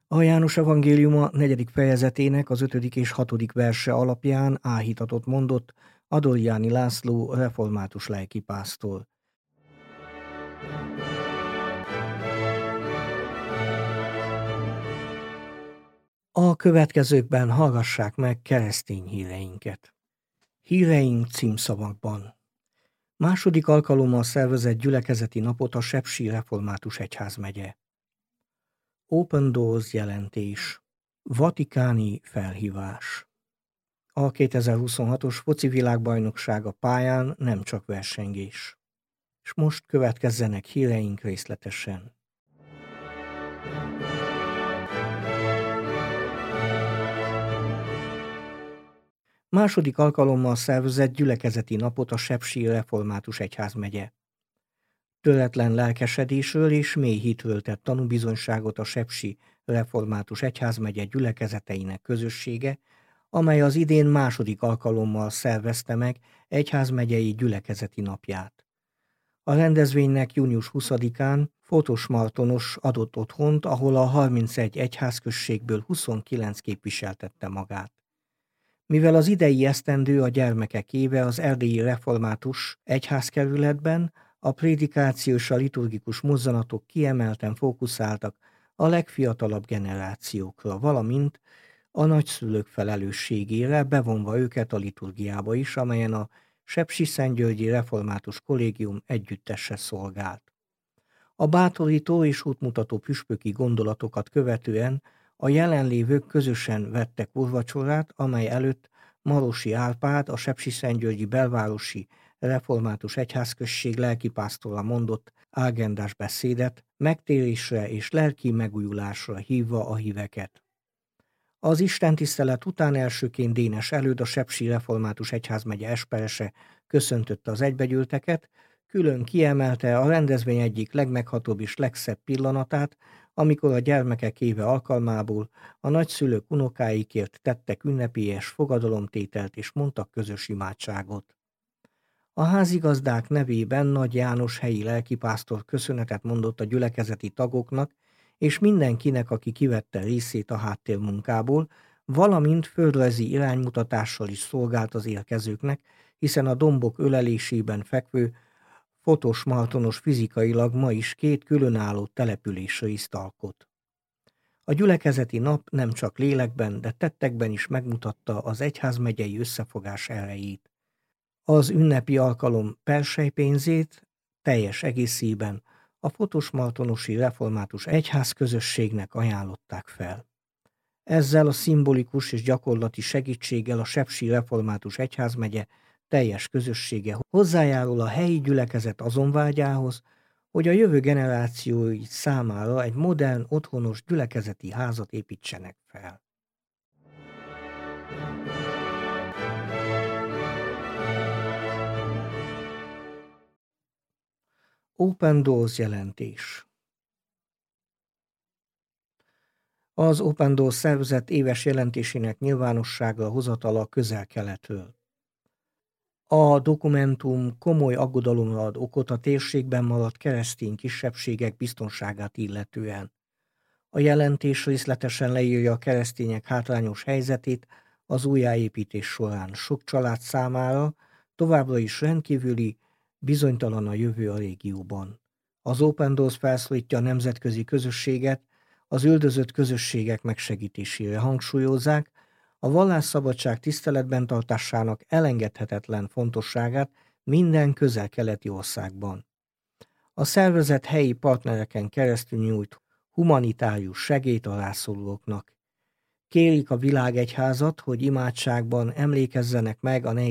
A János evangéliuma 4. fejezetének az 5. és 6. verse alapján áhítatot mondott Adorjáni László református lelkipásztor. A következőkben hallgassák meg keresztény híreinket. Híreink címszavakban. Második alkalommal szervezett gyülekezeti napot a Sepsi Református Egyházmegye. Open Doors jelentés. Vatikáni felhívás. A 2026-os foci világbajnokság a pályán nem csak versengés. És most következzenek híreink részletesen. Második alkalommal szervezett gyülekezeti napot a Sepsi Református Egyházmegye. Töretlen lelkesedésről és mély hitről tett tanúbizonyságot a Sepsi Református Egyházmegye gyülekezeteinek közössége, amely az idén második alkalommal szervezte meg egyházmegyei gyülekezeti napját. A rendezvénynek június 20-án Fotos Martonos adott otthont, ahol a 31 egyházközségből 29 képviseltette magát. Mivel az idei esztendő a gyermekek éve, az erdélyi református egyházkerületben a prédikáció és a liturgikus mozzanatok kiemelten fókuszáltak a legfiatalabb generációkra, valamint a nagyszülők felelősségére, bevonva őket a liturgiába is, amelyen a Sepsiszentgyörgyi Református Kollégium együttese szolgált. A bátorító és útmutató püspöki gondolatokat követően a jelenlévők közösen vettek úrvacsorát, amely előtt Marosi Árpád, a Sepsiszentgyörgyi belvárosi református egyházközség lelkipásztora mondott ágendás beszédet, megtérésre és lelki megújulásra hívva a híveket. Az istentisztelet után elsőként Dénes Előd, a Sepsi Református Egyházmegye esperese köszöntötte az egybegyűlteket, külön kiemelte a rendezvény egyik legmeghatóbb és legszebb pillanatát, amikor a gyermekek éve alkalmából a nagyszülők unokáikért tettek ünnepélyes fogadalomtételt és mondtak közös imádságot. A házigazdák nevében Nagy János helyi lelkipásztor köszönetet mondott a gyülekezeti tagoknak, és mindenkinek, aki kivette részét a háttérmunkából, valamint földrajzi iránymutatással is szolgált az érkezőknek, hiszen a dombok ölelésében fekvő Fotos Martonos fizikailag ma is 2 különálló településrészt alkot. A gyülekezeti nap nem csak lélekben, de tettekben is megmutatta az egyházmegyei összefogás erejét. Az ünnepi alkalom perselypénzét teljes egészében a Fotos Martonosi Református Egyházközösségnek ajánlották fel. Ezzel a szimbolikus és gyakorlati segítséggel a Sepsi Református Egyházmegye teljes közössége hozzájárul a helyi gyülekezet azon vágyához, hogy a jövő generációi számára egy modern, otthonos gyülekezeti házat építsenek fel. Open Doors jelentés. Az Open Doors szervezet éves jelentésének nyilvánosságra hozatala Közel-Keletről. A dokumentum komoly aggodalomra ad okot a térségben maradt keresztény kisebbségek biztonságát illetően. A jelentés részletesen leírja a keresztények hátrányos helyzetét az újjáépítés során. Sok család számára továbbra is rendkívüli, bizonytalan a jövő a régióban. Az Open Doors felszólítja a nemzetközi közösséget az üldözött közösségek megsegítésére. Hangsúlyozzák a vallásszabadság tiszteletben tartásának elengedhetetlen fontosságát minden közel-keleti országban. A szervezet helyi partnereken keresztül nyújt humanitárius segélyt a rászorulóknak. Kérik a világegyházat, hogy imádságban emlékezzenek meg a